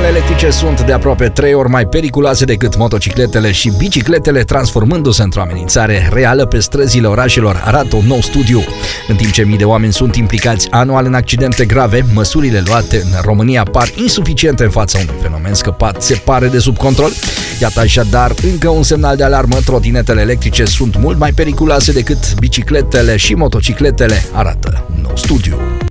electrice sunt de aproape 3 ori mai periculoase decât motocicletele și bicicletele, transformându-se într-o amenințare reală pe străzile orașelor, arată un nou studiu. În timp ce mii de oameni sunt implicați anual în accidente grave, măsurile luate în România par insuficiente în fața unui fenomen scăpat, se pare, de sub control. Iată așadar încă un semnal de alarmă: trotinetele electrice sunt mult mai periculoase decât bicicletele și motocicletele, arată un nou studiu.